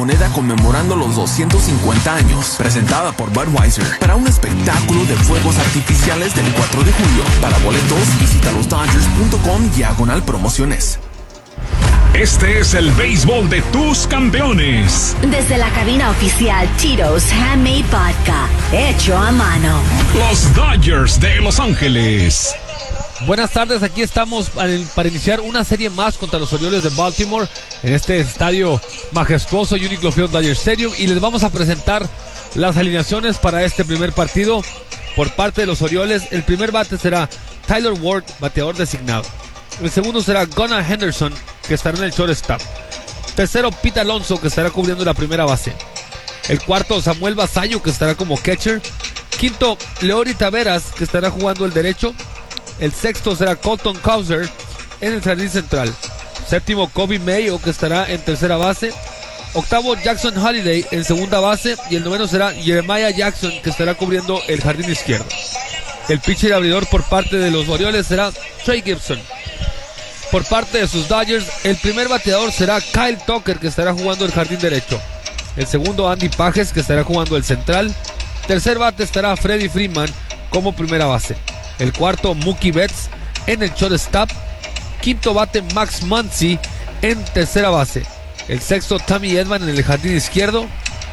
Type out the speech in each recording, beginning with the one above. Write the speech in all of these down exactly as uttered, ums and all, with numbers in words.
Moneda conmemorando los doscientos cincuenta años, presentada por Budweiser, para un espectáculo de fuegos artificiales del cuatro de julio. Para boletos, visita los dodgers punto com diagonal promociones. Este es el béisbol de tus campeones. Desde la cabina oficial Tito's Handmade Vodka, hecho a mano. Los Dodgers de Los Ángeles. Buenas tardes, aquí estamos para iniciar una serie más contra los Orioles de Baltimore en este estadio majestuoso Uniqlo Field Dodger Stadium, y les vamos a presentar las alineaciones para este primer partido por parte de los Orioles. El primer bate será Tyler Ward, bateador designado. El segundo será Gunnar Henderson, que estará en el shortstop. Tercero, Pete Alonso, que estará cubriendo la primera base. El cuarto, Samuel Basallo, que estará como catcher. Quinto, Leody Taveras, que estará jugando el derecho. El sexto será Colton Cowser en el jardín central. Séptimo, Kobe Mayo, que estará en tercera base. Octavo, Jackson Holiday en segunda base. Y el noveno será Jeremiah Jackson, que estará cubriendo el jardín izquierdo. El pitcher abridor por parte de los Orioles será Trey Gibson. Por parte de sus Dodgers, el primer bateador será Kyle Tucker, que estará jugando el jardín derecho. El segundo, Andy Pages, que estará jugando el central. Tercer bate estará Freddie Freeman como primera base. El cuarto, Mookie Betts en el shortstop. Quinto bate, Max Muncy en tercera base. El sexto, Tommy Edman en el jardín izquierdo.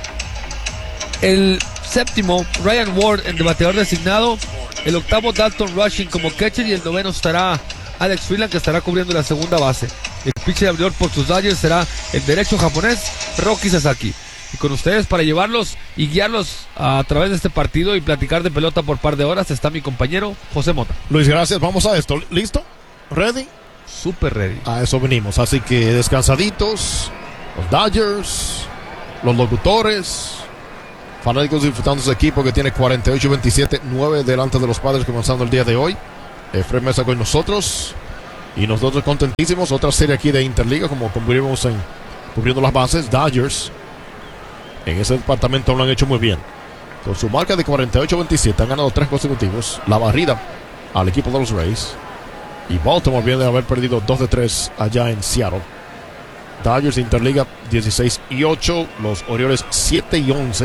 El séptimo, Ryan Ward en el bateador designado. El octavo, Dalton Rushing como catcher. Y el noveno estará Alex Freeland, que estará cubriendo la segunda base. El pitcher abridor por sus Dodgers será el derecho japonés Roki Sasaki. Y con ustedes para llevarlos y guiarlos a través de este partido y platicar de pelota por par de horas está mi compañero José Mota. Luis, gracias. Vamos a esto. ¿Listo? ¿Ready? Super ready. A eso venimos. Así que descansaditos, los Dodgers, los locutores, fanáticos disfrutando su equipo que tiene cuarenta y ocho veintisiete, nueve delante de los Padres comenzando el día de hoy. Efraín Mesa con nosotros y nosotros contentísimos. Otra serie aquí de Interliga, como cubrimos en cubriendo las bases. Dodgers en ese departamento lo han hecho muy bien. Con su marca de cuarenta y ocho veintisiete han ganado tres consecutivos. La barrida al equipo de los Rays. Y Baltimore viene de haber perdido dos de tres allá en Seattle. Dodgers Interliga dieciséis y ocho. Los Orioles siete y once.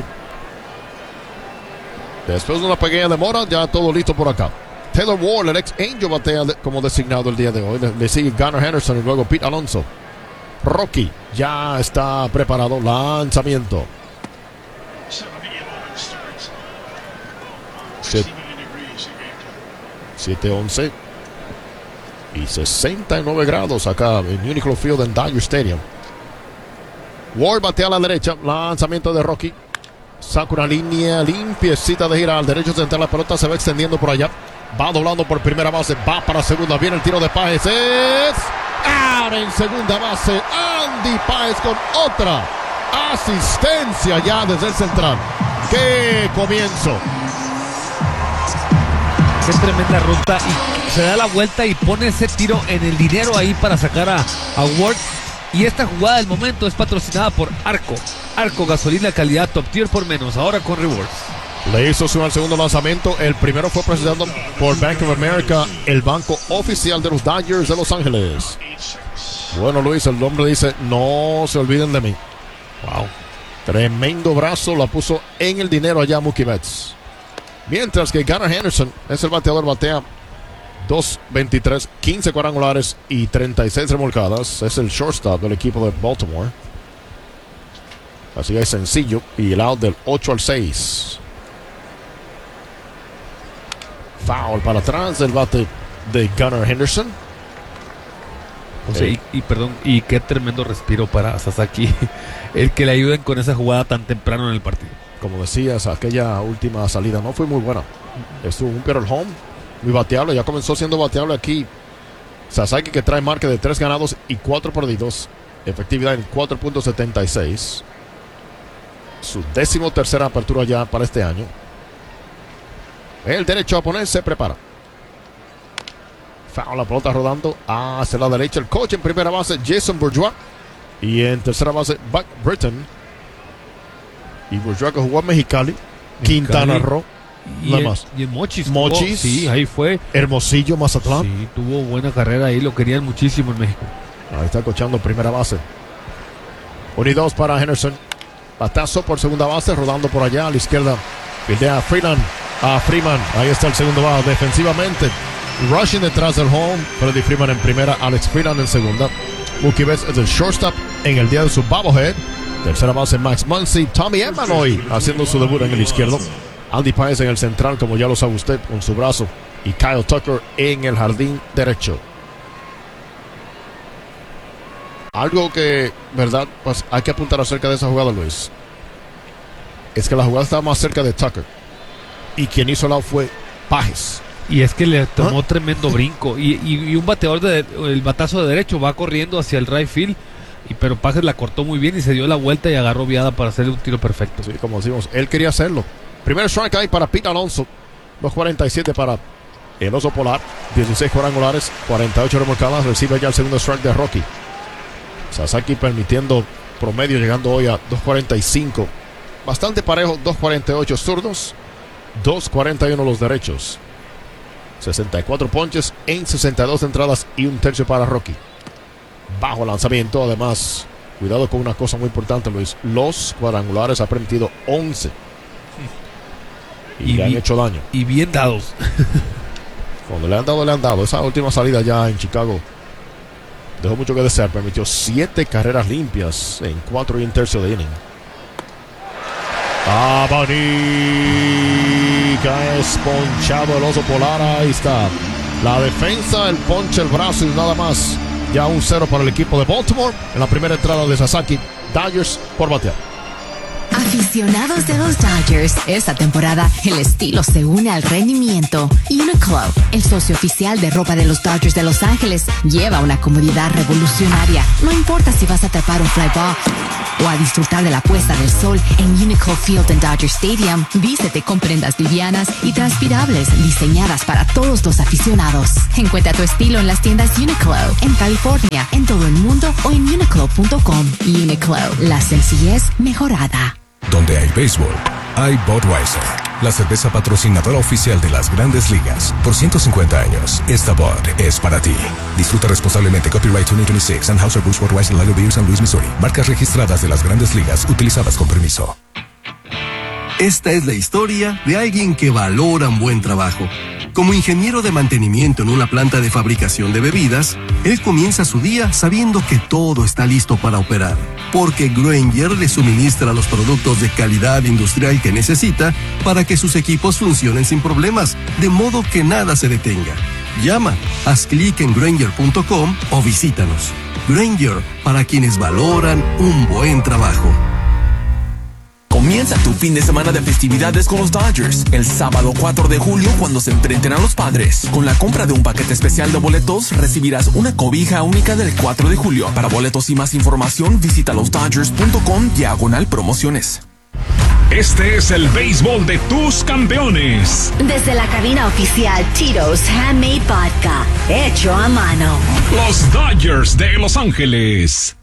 Después de una pequeña demora, ya todo listo por acá. Taylor Ward, el ex Angel, batea de, como designado el día de hoy. Le, le sigue Gunnar Henderson y luego Pete Alonso. Rocky ya está preparado. Lanzamiento. siete once y sesenta y nueve grados acá en Uniqlo Field en Dodger Stadium. Ward batea a la derecha. Lanzamiento de Rocky. Saca una línea limpiecita de gira al derecho central. La pelota se va extendiendo por allá. Va doblando por primera base. Va para segunda. Viene el tiro de Páez. Es out en segunda base. Andy Páez con otra asistencia ya desde el central. ¡Qué comienzo! Qué tremenda ruta, y se da la vuelta y pone ese tiro en el dinero ahí para sacar a, a Ward. Y esta jugada del momento es patrocinada por Arco. Arco, gasolina calidad top tier por menos, ahora con rewards. Le hizo su al segundo lanzamiento. El primero fue presentado por Bank of America, el banco oficial de los Dodgers de Los Ángeles. Bueno, Luis, el hombre dice, no se olviden de mí. Wow. Tremendo brazo, la puso en el dinero allá Mookie Betts. Mientras que Gunnar Henderson es el bateador, batea dos veintitrés, quince cuadrangulares y treinta y seis remolcadas. Es el shortstop del equipo de Baltimore. Así que es sencillo. Y el out del ocho al seis. Foul para atrás del bate de Gunnar Henderson. O sea, y, y perdón, y qué tremendo respiro para Sasaki, el que le ayuden con esa jugada tan temprano en el partido. Como decías, aquella última salida no fue muy buena. Estuvo un pero el home, muy bateable. Ya comenzó siendo bateable aquí Sasaki, que trae marca de tres ganados y cuatro perdidos. Efectividad en cuatro punto setenta y seis. Su décimo tercera apertura ya para este año. El derecho a poner se prepara. Foul, la pelota rodando hacia la derecha. El coach en primera base, Jason Bourgeois. Y en tercera base, Buck Britton. Y Bourgeois, que jugó en Mexicali, Mexicali. Quintana Roo. Nada en, más. Y en Mochis. Mochis. Tuvo, sí, ahí fue. Hermosillo, Mazatlán. Sí, tuvo buena carrera ahí. Lo querían muchísimo en México. Ahí está coachando primera base. uno y dos para Henderson. Batazo por segunda base, rodando por allá a la izquierda. Fildea a Freeland, a Freeman. Ahí está el segundo bajo defensivamente. Rushing detrás del home. Freddie Freeman en primera, Alex Freeland en segunda. Mookie Betts es el shortstop en el día de su bobblehead. Tercera base Max Muncy. Tommy Edman hoy haciendo su debut en el izquierdo. Andy Páez en el central, como ya lo sabe usted, con su brazo. Y Kyle Tucker en el jardín derecho. Algo que, verdad, pues hay que apuntar acerca de esa jugada, Luis, es que la jugada estaba más cerca de Tucker. Y quien hizo el out fue Páez. Y es que le tomó ¿Ah? tremendo brinco. Y, y, y un bateador, de, el batazo de derecho, va corriendo hacia el right field. Y, pero Páez la cortó muy bien y se dio la vuelta y agarró viada para hacer un tiro perfecto. Sí, como decimos, él quería hacerlo. Primer strike ahí para Pete Alonso. dos cuarenta y siete para el oso polar. dieciséis cuadrangulares, cuarenta y ocho remolcadas. Recibe ya el segundo strike de Rocky. Sasaki permitiendo promedio, llegando hoy a dos cuarenta y cinco. Bastante parejo, dos cuarenta y ocho zurdos, dos cuarenta y uno los derechos. sesenta y cuatro ponches en sesenta y dos entradas y un tercio para Rocky. Bajo lanzamiento, además, cuidado con una cosa muy importante, Luis. Los cuadrangulares ha permitido once. Y, y le han hecho daño. Y bien dados. Cuando le han dado, le han dado. Esa última salida ya en Chicago dejó mucho que desear. Permitió siete carreras limpias en cuatro y un tercio de inning. Abanica es ponchado el oso polar. Ahí está la defensa, el ponche, el brazo y nada más. Ya un cero para el equipo de Baltimore en la primera entrada de Sasaki. Dodgers por batear. Aficionados de los Dodgers, esta temporada el estilo se une al rendimiento. Uniqlo, el socio oficial de ropa de los Dodgers de Los Ángeles, lleva una comodidad revolucionaria. No importa si vas a atrapar un fly ball o a disfrutar de la puesta del sol en Uniqlo Field en Dodger Stadium, vístete con prendas livianas y transpirables diseñadas para todos los aficionados. Encuentra tu estilo en las tiendas Uniqlo, en California, en todo el mundo o en uniqlo punto com. Uniqlo, la sencillez mejorada. Donde hay béisbol, hay Budweiser, la cerveza patrocinadora oficial de las Grandes Ligas. Por ciento cincuenta años, esta Bud es para ti. Disfruta responsablemente. Copyright veinte veintiséis, Anheuser-Busch Budweiser Lager Beer, San Luis, Missouri. Marcas registradas de las Grandes Ligas, utilizadas con permiso. Esta es la historia de alguien que valora un buen trabajo. Como ingeniero de mantenimiento en una planta de fabricación de bebidas, él comienza su día sabiendo que todo está listo para operar, porque Grainger le suministra los productos de calidad industrial que necesita para que sus equipos funcionen sin problemas, de modo que nada se detenga. Llama, haz clic en Grainger punto com o visítanos. Grainger, para quienes valoran un buen trabajo. Comienza tu fin de semana de festividades con los Dodgers. El sábado cuatro de julio, cuando se enfrenten a los Padres. Con la compra de un paquete especial de boletos, recibirás una cobija única del cuatro de julio. Para boletos y más información, visita los dodgers punto com diagonal promociones. Este es el béisbol de tus campeones. Desde la cabina oficial Tito's Handmade Vodka, hecho a mano. Los Dodgers de Los Ángeles.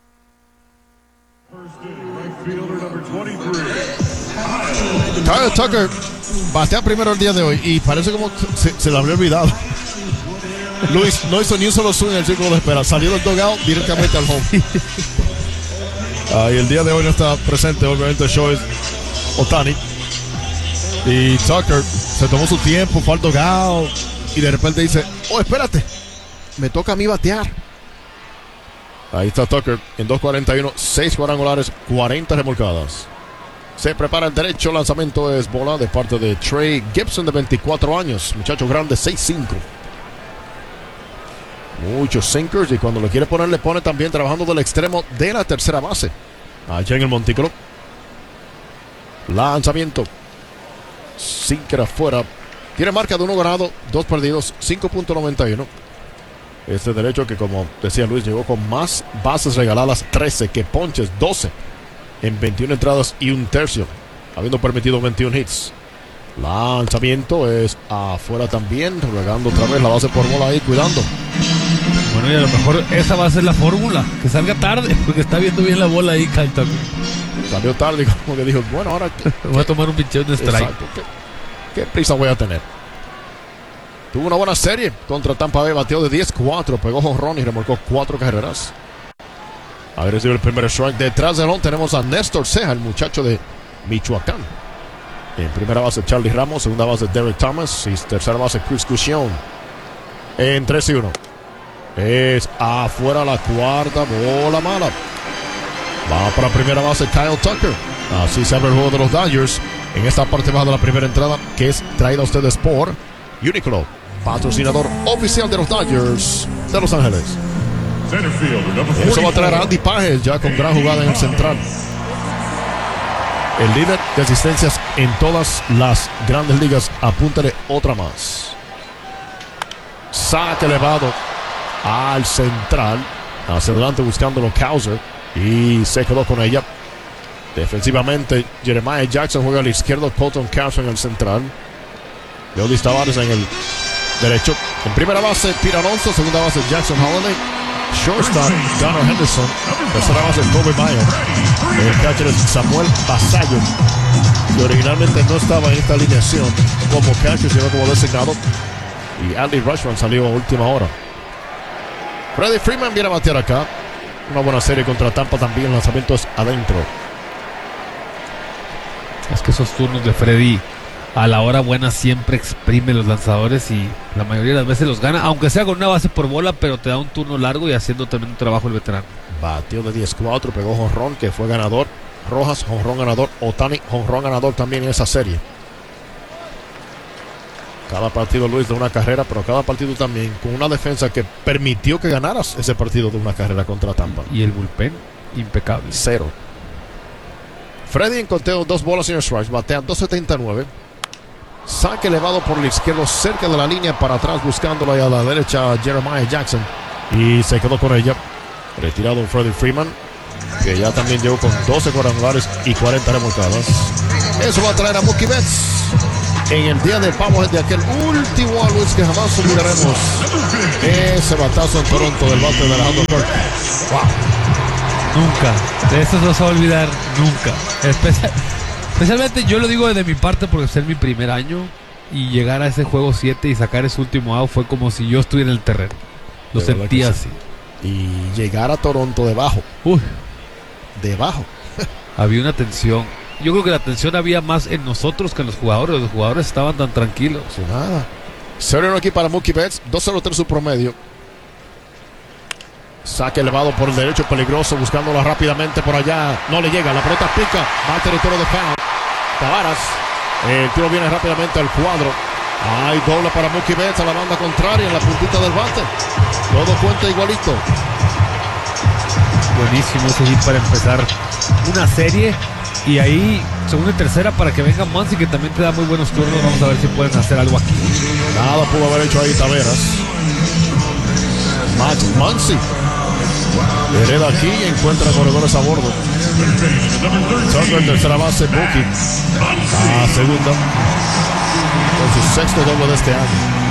Kyle Tucker batea primero el día de hoy y parece como se, se le había olvidado. Luis no hizo ni un solo swing en el círculo de espera. Salió del dugout directamente al home. Ah, y el día de hoy no está presente, obviamente, Shohei Ohtani. Y Tucker se tomó su tiempo, fue al dugout y de repente dice: oh, espérate, me toca a mí batear. Ahí está Tucker en dos cuarenta y uno, seis cuadrangulares, cuarenta remolcadas. Se prepara el derecho, lanzamiento es bola de parte de Trey Gibson, de veinticuatro años, muchacho grande, seis cinco. Muchos sinkers y cuando lo quiere poner, le pone también trabajando del extremo de la tercera base. Allá en el montículo. Lanzamiento. Sinker afuera. Tiene marca de uno ganado, dos perdidos, cinco punto noventa y uno. Este derecho que, como decía Luis, llegó con más bases regaladas, trece, que ponches, doce. En veintiuna entradas y un tercio, habiendo permitido veintiún hits. Lanzamiento es afuera también, regando otra vez la base por bola ahí, cuidando. Bueno, y a lo mejor esa va a ser la fórmula, que salga tarde, porque está viendo bien la bola ahí, Kyle Tucker. Salió tarde, como que dijo, bueno, ahora voy a tomar un picheo de strike. Exacto, ¿qué, qué prisa voy a tener? Tuvo una buena serie contra Tampa Bay, bateó de diez cuatro, pegó jonrón y remolcó cuatro carreras. Ha recibido el primer strike. Detrás de él tenemos a Néstor Ceja, el muchacho de Michoacán. En primera base Charlie Ramos, segunda base Derek Thomas y tercera base Chris Cushon. En tres y uno. Es afuera la cuarta bola mala. Va para primera base Kyle Tucker. Así se abre el juego de los Dodgers en esta parte baja de la primera entrada, que es traída a ustedes por Uniqlo, patrocinador oficial de los Dodgers de Los Ángeles. Eso va a traer a Andy Pages ya con gran jugada en el central. El líder de asistencias en todas las grandes ligas. Apúntale otra más. Saque elevado al central. Hacia adelante buscándolo Causer. Y se quedó con ella. Defensivamente Jeremiah Jackson juega a la izquierda. Colton Causer en el central. Leodis Tavares en el derecho. En primera base Pete Alonso. Segunda base Jackson Holiday. Shortstop Gunnar Henderson. Tercera base Kobe Mayo. El catcher es Samuel Basayo, que originalmente no estaba en esta alineación como catcher, sino como designado. Y Andy Rushman salió a última hora. Freddie Freeman viene a batear acá. Una buena serie contra Tampa también. Lanzamientos adentro. Es que esos turnos de Freddy a la hora buena siempre exprime los lanzadores y la mayoría de las veces los gana, aunque sea con una base por bola, pero te da un turno largo y haciendo también un trabajo el veterano. Batió de diez cuatro, pegó jonrón, que fue ganador. Rojas, jonrón ganador. Otani, jonrón ganador también en esa serie. Cada partido, Luis, de una carrera, pero cada partido también con una defensa que permitió que ganaras ese partido de una carrera contra Tampa. Y el bullpen, impecable. Cero. Freddy en conteo, dos bolas y un strike, batea dos setenta y nueve. Saque elevado por el izquierdo, cerca de la línea, para atrás, buscándolo ahí a la derecha Jeremiah Jackson. Y se quedó con ella. Retirado Freddie Freeman, que ya también llegó con doce cuadrangulares y cuarenta remolcadas. Eso va a traer a Mookie Betts en el día del pavo, de aquel último a Luis, que jamás olvidaremos. Ese batazo en Toronto del bate de Alejandro Kirk. Wow. Nunca, de eso no se va a olvidar nunca. Especial, especialmente yo lo digo de mi parte porque es mi primer año y llegar a ese juego siete y sacar ese último out fue como si yo estuviera en el terreno. Lo De sentía así. Y llegar a Toronto debajo. Uy, Debajo. había una tensión. Yo creo que la tensión había más en nosotros que en los jugadores. Los jugadores estaban tan tranquilos. Sin nada. cero uno aquí para Mookie Betts. dos cero tres su promedio. Saque elevado por el derecho, peligroso, buscándola rápidamente por allá. No le llega, la pelota pica. Va al territorio de foul. Tavares. El tiro viene rápidamente al cuadro. Hay doble para Mookie Betts a la banda contraria en la puntita del bate. Todo cuenta igualito. Buenísimo ese hit para empezar una serie. Y ahí, segunda y tercera para que venga Muncy, que también te da muy buenos turnos. Vamos a ver si pueden hacer algo aquí. Nada pudo haber hecho ahí Taveras. Max Muncy hereda aquí y encuentra corredores a bordo. Tucker, tercera base, Mookie a segunda, con su sexto doble de este año.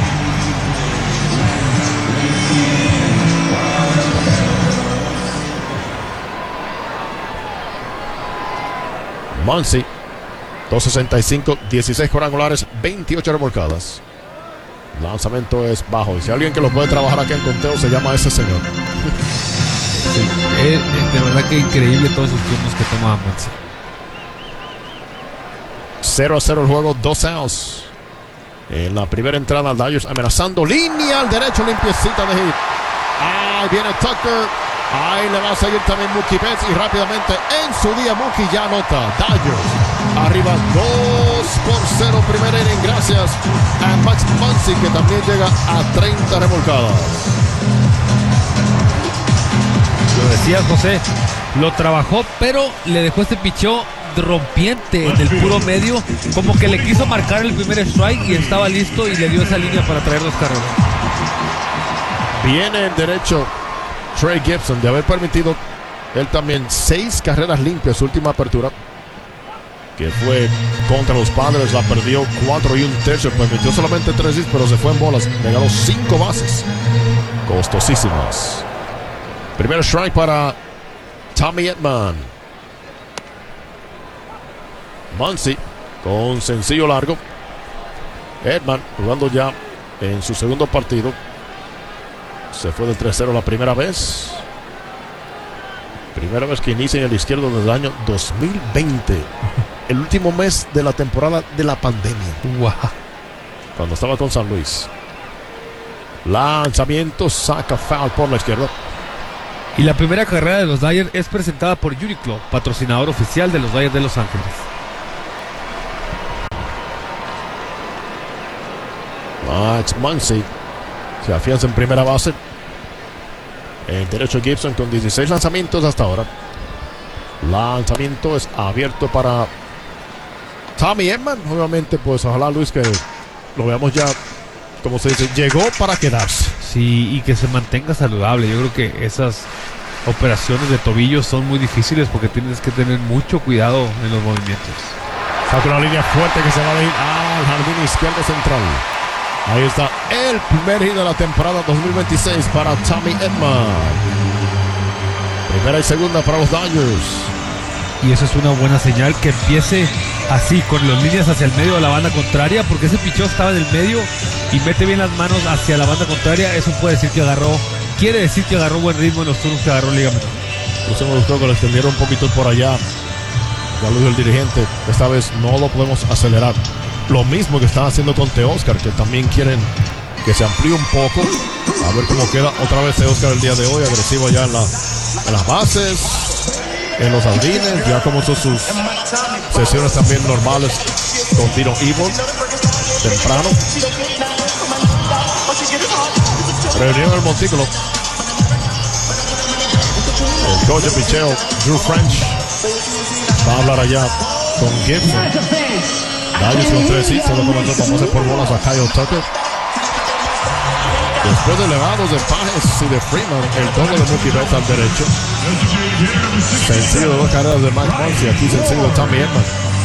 Muncy, dos sesenta y cinco, dieciséis cuadrangulares, veintiocho remolcadas. Lanzamiento es bajo. Y si alguien que lo puede trabajar aquí en conteo, se llama ese señor. Sí, eh, eh, de verdad que increíble todos los turnos que toma Muncy. cero a cero el juego, dos outs. En la primera entrada, Dodgers amenazando. Línea al derecho, limpiecita de hit. Ahí viene Tucker. Ahí le va a seguir también Mookie Betts. Y rápidamente en su día Mookie ya anota. Dodgers arriba dos por cero. Primer inning gracias a Max Muncy, que también llega a treinta remolcadas. Lo decía José, lo trabajó, pero le dejó este picheo rompiente en el puro medio, como que le quiso marcar el primer strike y estaba listo y le dio esa línea para traer los carreras. Viene el derecho Trey Gibson de haber permitido él también seis carreras limpias, su última apertura, que fue contra los Padres. La perdió cuatro y un tercio, permitió solamente tres hits, pero se fue en bolas, le ganó cinco bases costosísimas. Primer strike para Tommy Edman. Muncy con sencillo largo. Edman jugando ya en su segundo partido. Se fue del tres cero la primera vez. Primera vez que inicia en el izquierdo desde el año dos mil veinte. El último mes de la temporada de la pandemia. Wow. Cuando estaba con San Luis. Lanzamiento, saca foul por la izquierda. Y la primera carrera de los Dodgers es presentada por Uniqlo, patrocinador oficial de los Dodgers de Los Ángeles. Max Muncy se afianza en primera base. El derecho Gibson con dieciséis lanzamientos hasta ahora. Lanzamiento es abierto para Tommy Edman. Obviamente, pues ojalá, Luis, que lo veamos ya, como se dice, llegó para quedarse. Sí, y que se mantenga saludable. Yo creo que esas operaciones de tobillo son muy difíciles porque tienes que tener mucho cuidado en los movimientos. Saca una línea fuerte que se va a ir al jardín izquierdo central. Ahí está el primer hit de la temporada dos mil veintiséis para Tommy Edman. Primera y segunda para los Dodgers. Y eso es una buena señal, que empiece así, con las líneas hacia el medio de la banda contraria, porque ese pichón estaba en el medio y mete bien las manos hacia la banda contraria. Eso puede decir que agarró, quiere decir que agarró buen ritmo en los turnos que agarró Liga Menor. Entonces me gustó que lo extendieron un poquito por allá. Ya lo dijo el dirigente, esta vez no lo podemos acelerar. Lo mismo que están haciendo con Teóscar, que también quieren que se amplíe un poco. A ver cómo queda otra vez Teóscar el día de hoy, agresivo ya en, la, en las bases, en los jardines, ya como son sus sesiones también normales con tiro evil temprano. Reunión en el montículo. El coach de picheo, Drew French, va a hablar allá con Gibson. Dodgers con tres hits, se lo comenzó para pasar por bolas a Kyle Tucker. Después de elevados de Páez y de Freeman, el doble de Mookie Betts al derecho. Sencillo de dos carreras de Max Muncy, aquí sencillo de Tommy Edman.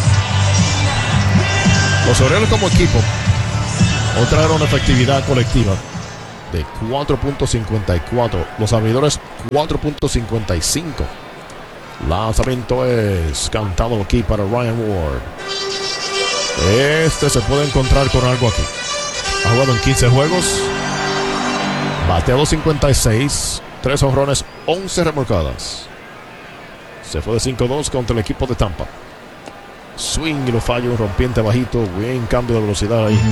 Los Orioles como equipo otra era una efectividad colectiva de cuatro punto cincuenta y cuatro. Los abridores cuatro punto cincuenta y cinco. Lanzamiento es cantado aquí para Ryan Ward. Este se puede encontrar con algo aquí. Ha jugado en quince juegos. Bateado cincuenta y seis. tres jonrones, once remolcadas. Se fue de cinco dos contra el equipo de Tampa. Swing y lo falla, un rompiente bajito. Buen cambio de velocidad ahí.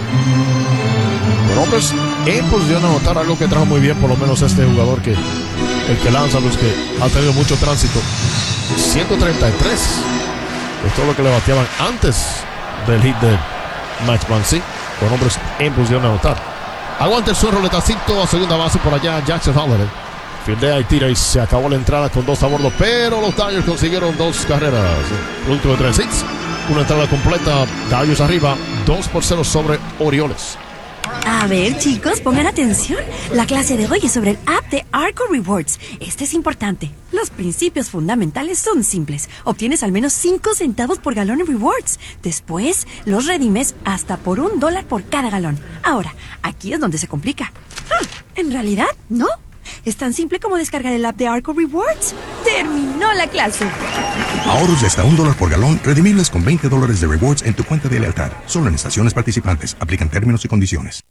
Con hombres en posición de anotar, algo que trajo muy bien por lo menos este jugador, que el que lanza, los que ha tenido mucho tránsito. ciento treinta y tres. Es todo lo que le bateaban antes del hit de Max Muncy, con hombres en posición de anotar. Aguanta el suelo, roletacito a segunda base por allá Jackson Holliday. Fildea y tira y se acabó la entrada con dos a bordo, pero los Dodgers consiguieron dos carreras. Producto de tres hits, una entrada completa. Dodgers arriba, dos por cero sobre Orioles. A ver, chicos, pongan atención. La clase de hoy es sobre el app de Arco Rewards. Este es importante. Los principios fundamentales son simples. Obtienes al menos cinco centavos por galón en rewards. Después, los redimes hasta por un dólar por cada galón. Ahora, aquí es donde se complica. Hmm, en realidad, no. Es tan simple como descargar el app de Arco Rewards. ¡Terminó la clase! Ahorros de hasta un dólar por galón, redimibles con veinte dólares de rewards en tu cuenta de lealtad. Solo en estaciones participantes. Aplican términos y condiciones.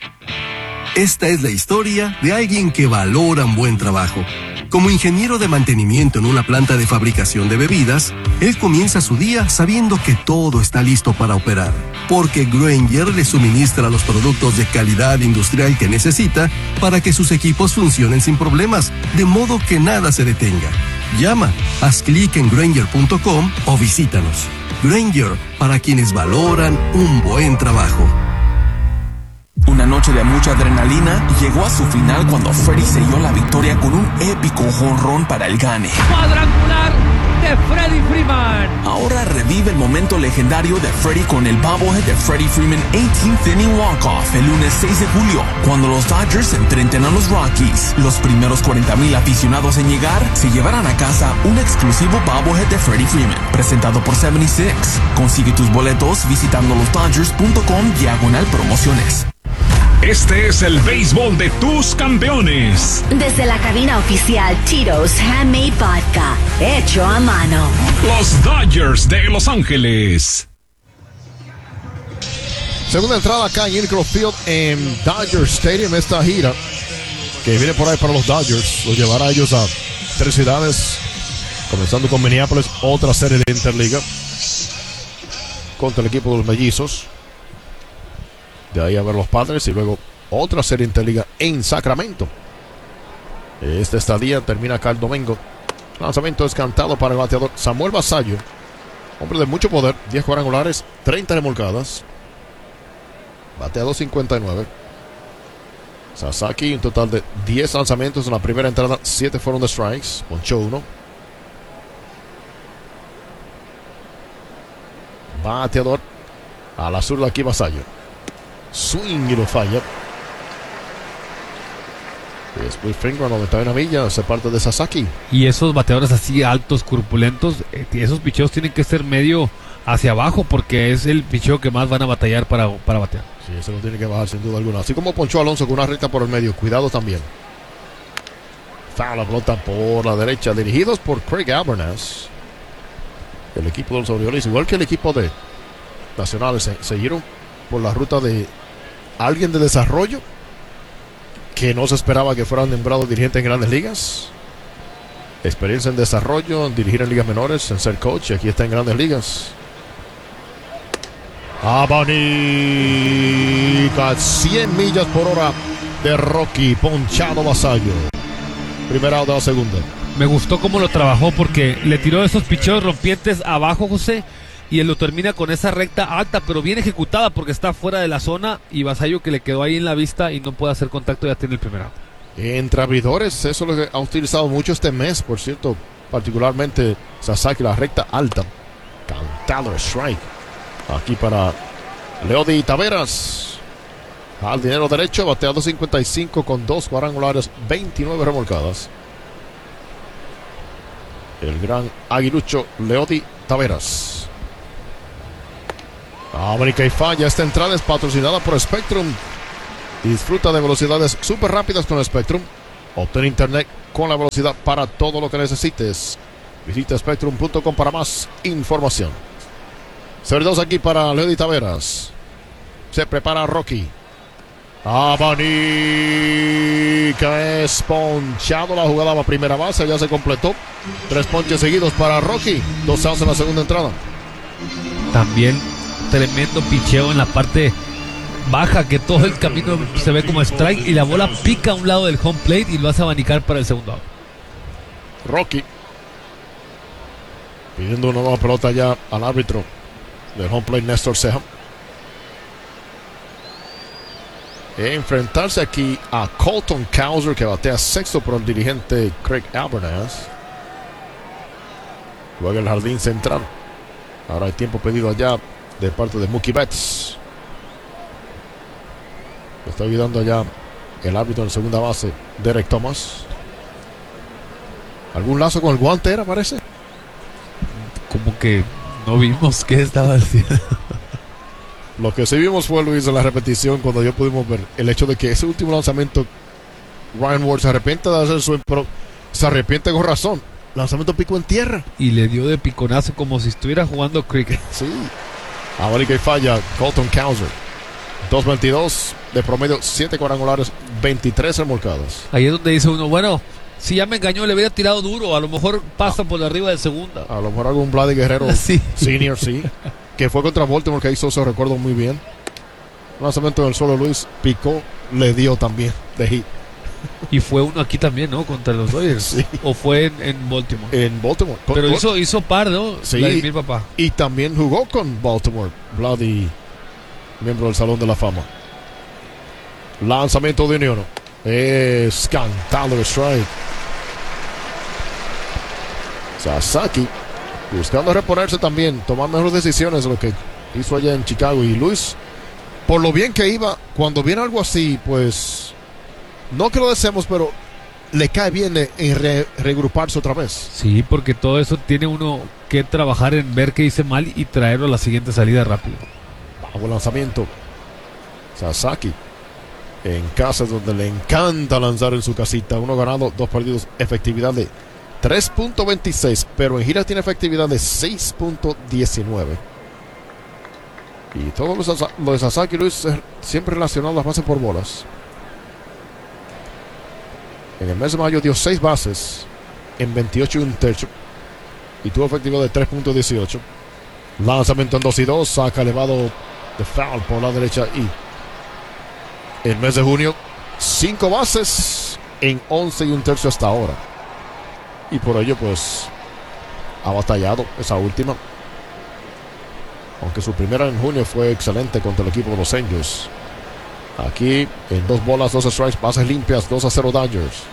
Esta es la historia de alguien que valora un buen trabajo. Como ingeniero de mantenimiento en una planta de fabricación de bebidas, él comienza su día sabiendo que todo está listo para operar, porque Grainger le suministra los productos de calidad industrial que necesita para que sus equipos funcionen sin problemas, de modo que nada se detenga. Llama, haz clic en Grainger punto com o visítanos. Grainger, para quienes valoran un buen trabajo. Una noche de mucha adrenalina llegó a su final cuando Freddie selló la victoria con un épico jonrón para el gane. ¡Cuadrangular de Freddie Freeman! Ahora revive el momento legendario de Freddie con el bobblehead de Freddie Freeman eighteenth inning walk-off el lunes seis de julio, cuando los Dodgers se enfrenten a los Rockies. Los primeros cuarenta mil aficionados en llegar se llevarán a casa un exclusivo bobblehead de Freddie Freeman, presentado por setenta y seis. Consigue tus boletos visitando los dodgers punto com diagonal promociones. Este es el béisbol de tus campeones. Desde la cabina oficial Tito's Handmade Vodka, hecho a mano. Los Dodgers de Los Ángeles. Segunda entrada acá en Uniqlo Field en Dodger Stadium. Esta gira que viene por ahí para los Dodgers los llevará a ellos a tres ciudades. Comenzando con Minneapolis, otra serie de Interliga contra el equipo de los Mellizos. De ahí a ver los Padres y luego otra serie de Interliga en Sacramento. Esta estadía termina acá el domingo. Lanzamiento descantado para el bateador Samuel Basallo. Hombre de mucho poder, diez cuadrangulares, treinta remolcadas. Batea dos cincuenta y nueve. Sasaki, un total de diez lanzamientos en la primera entrada, siete fueron de strikes, ponchó uno. Bateador a la zurda aquí Basallo. Swing y lo falla. Split finger a noventa y una millas, se parte de Sasaki. Y esos bateadores así altos, corpulentos, eh, esos picheos tienen que ser medio hacia abajo porque es el picheo que más van a batallar para, para batear. Sí, eso lo tiene que bajar sin duda alguna. Así como ponchó Alonso con una recta por el medio, cuidado también. Foul, la pelota por la derecha, dirigidos por Craig Albernas. El equipo de los Orioles, igual que el equipo de Nacionales, se siguieron por la ruta de alguien de desarrollo que no se esperaba que fueran nombrados dirigentes en grandes ligas. Experiencia en desarrollo, en dirigir en ligas menores, en ser coach, y aquí está en grandes ligas. Abanica, cien millas por hora de Rocky, ponchado Basallo. Primera out de la segunda. Me gustó cómo lo trabajó porque le tiró esos picheos rompientes abajo, José, y él lo termina con esa recta alta, pero bien ejecutada porque está fuera de la zona, y Basallo, que le quedó ahí en la vista y no puede hacer contacto, ya tiene el primer out. Entre abridores, eso es lo que ha utilizado mucho este mes, por cierto, particularmente Sasaki, la recta alta. Cantado strike. Aquí para Leody Taveras. Al dinero derecho, batea dos cincuenta y cinco con dos cuadrangulares, veintinueve remolcadas. El gran aguilucho Leody Taveras. América y falla. Esta entrada es patrocinada por Spectrum. Disfruta de velocidades súper rápidas con Spectrum. Obtén internet con la velocidad para todo lo que necesites. Visita spectrum punto com para más información. Sobre dos aquí para Leody Taveras. Se prepara Rocky. Abanica es ponchado. La jugada a primera base. Ya se completó. Tres ponches seguidos para Rocky. Dos outs en la segunda entrada. También tremendo picheo en la parte baja, que todo el camino se ve como strike y la bola pica a un lado del home plate y lo hace abanicar para el segundo out. Rocky pidiendo una nueva pelota ya al árbitro del home plate, Néstor Ceja. Enfrentarse aquí a Colton Cowser, que batea sexto por el dirigente Craig Albernas. Juega el jardín central. Ahora hay tiempo pedido allá de parte de Mookie Betts. Lo está ayudando allá el árbitro en segunda base, Derek Thomas. ¿Algún lazo con el guante era, parece? Como que no vimos qué estaba haciendo. Lo que sí vimos fue, Luis, en la repetición, cuando ya pudimos ver el hecho de que ese último lanzamiento, Ryan Ward se arrepiente de hacer su, pero se arrepiente con razón. Lanzamiento pico en tierra. Y le dio de piconazo como si estuviera jugando cricket. Sí. América y falla Colton Cowser. dos veintidós de promedio, siete cuadrangulares, veintitrés remolcadas. Ahí es donde dice uno, bueno, si ya me engañó, le hubiera tirado duro. A lo mejor pasa por arriba de segunda. A lo mejor algún Vladi Guerrero sí. Senior, sí. Que fue contra Baltimore, que hizo eso, recuerdo muy bien. Lanzamiento del suelo, Luis. Picó, le dio también de hit. Y fue uno aquí también, ¿no? Contra los Dodgers. Sí. ¿O fue en, en Baltimore? En Baltimore. Pero con, hizo, hizo par, ¿no? Sí. Vladimir Papá. Y también jugó con Baltimore. Vladi, miembro del Salón de la Fama. Lanzamiento de Unión. Es cantado el strike. Sasaki buscando reponerse también, tomar mejores decisiones de lo que hizo allá en Chicago. Y Luis, por lo bien que iba, cuando viene algo así, pues no que lo deseemos, pero le cae bien en re, regruparse otra vez. Sí, porque todo eso tiene uno que trabajar en ver qué hice mal y traerlo a la siguiente salida rápido. Bajo lanzamiento. Sasaki en casa, donde le encanta lanzar en su casita. Uno ganado, dos perdidos, efectividad de tres punto veintiséis, pero en giras tiene efectividad de seis punto diecinueve. Y todo lo de Sasaki, Luis, siempre relacionado a las bases por bolas. En el mes de mayo dio seis bases en veintiocho y un tercio y tuvo efectivo de tres punto dieciocho. Lanzamiento en dos y dos, saca elevado de foul por la derecha y el mes de junio, cinco bases en once y un tercio hasta ahora. Y por ello, pues, ha batallado esa última. Aunque su primera en junio fue excelente contra el equipo de los Angels. Aquí, en dos bolas, dos strikes, bases limpias, dos a cero Dodgers.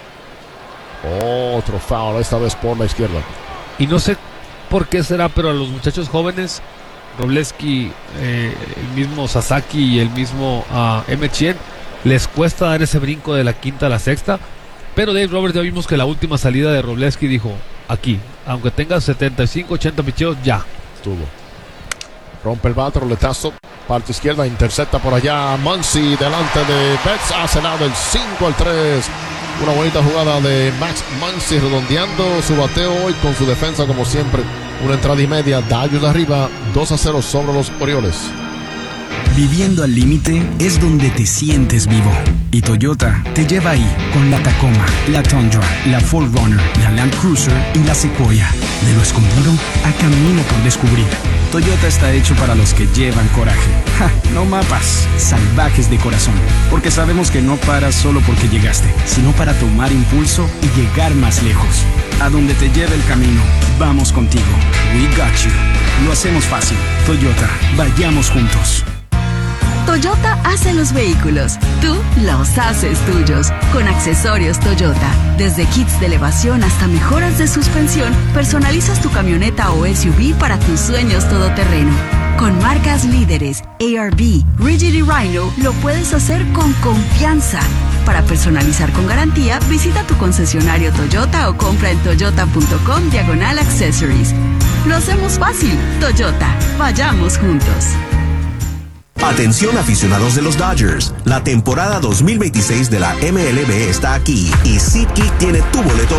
Otro foul, esta vez por la izquierda. Y no sé por qué será, pero a los muchachos jóvenes, Robleski, eh, el mismo Sasaki y el mismo uh, M. Chien, les cuesta dar ese brinco de la quinta a la sexta. Pero Dave Roberts, ya vimos que la última salida de Robleski dijo, aquí, aunque tenga setenta y cinco, ochenta picheos, ya. Estuvo. Rompe el bate, roletazo, parte izquierda, intercepta por allá Muncy delante de Betts, hace lado el cinco al tres. Una bonita jugada de Max Muncy redondeando su bateo hoy con su defensa como siempre. Una entrada y media, Dodgers arriba, dos a cero sobre los Orioles. Viviendo al límite es donde te sientes vivo. Y Toyota te lleva ahí con la Tacoma, la Tundra, la cuatro runner, la Land Cruiser y la Sequoia. De lo escondido a camino por descubrir. Toyota está hecho para los que llevan coraje. Ja, no mapas, salvajes de corazón. Porque sabemos que no paras solo porque llegaste, sino para tomar impulso y llegar más lejos. A donde te lleve el camino, vamos contigo. We got you. Lo hacemos fácil. Toyota, vayamos juntos. Toyota hace los vehículos, tú los haces tuyos. Con accesorios Toyota, desde kits de elevación hasta mejoras de suspensión, personalizas tu camioneta o S U V para tus sueños todoterreno. Con marcas líderes, A R B, Rigid y Rhino, lo puedes hacer con confianza. Para personalizar con garantía, visita tu concesionario Toyota o compra en toyota punto com diagonal accessories. Lo hacemos fácil. Toyota, vayamos juntos. Atención aficionados de los Dodgers, la temporada dos mil veintiséis de la M L B está aquí y SeatGeek tiene tu boleto